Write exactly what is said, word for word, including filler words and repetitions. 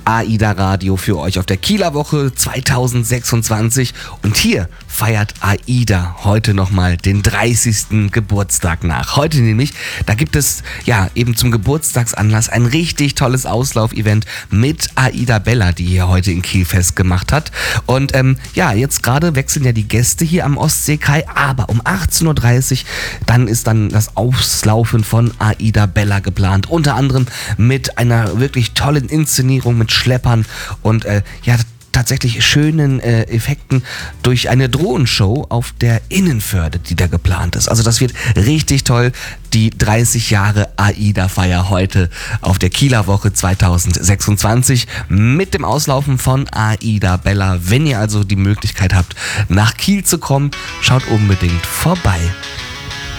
AIDA Radio für euch auf der Kieler Woche zweitausendsechsundzwanzig. Und hier feiert AIDA heute nochmal den dreißigsten Geburtstag nach. Heute nämlich, da gibt es ja eben zum Geburtstagsanlass ein richtig tolles Auslaufevent mit AIDA Bella, die hier heute in Kiel festgemacht hat. Und ähm, ja, jetzt gerade wechseln ja die Gäste hier am Ostseekai, aber um achtzehn Uhr dreißig, dann ist dann das Auslaufen von AIDA Bella geplant. Unter anderem mit einer wirklich tollen Inszenierung mit Schleppern und äh, ja, tatsächlich schönen äh, Effekten durch eine Drohnenshow auf der Innenförde, die da geplant ist. Also das wird richtig toll. Die dreißig Jahre AIDA-Feier heute auf der Kieler Woche zweitausendsechsundzwanzig mit dem Auslaufen von AIDA Bella. Wenn ihr also die Möglichkeit habt, nach Kiel zu kommen, schaut unbedingt vorbei.